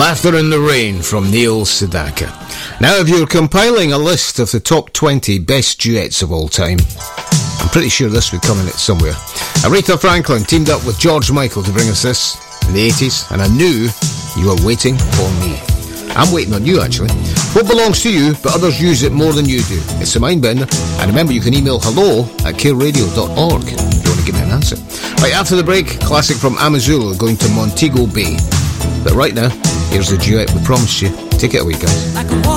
Laughter in the Rain from Neil Sedaka. Now, if you're compiling a list of the top 20 best duets of all time, I'm pretty sure this would come in it somewhere. Aretha Franklin teamed up with George Michael to bring us this in the 80s, and I knew you were waiting for me. I'm waiting on you, actually. What belongs to you, but others use it more than you do? It's a mind bender, and remember you can email hello@careradio.org if you want to give me an answer. Right, after the break, classic from Amazulu going to Montego Bay. But right now, here's the duet we promised you. Take it away, guys.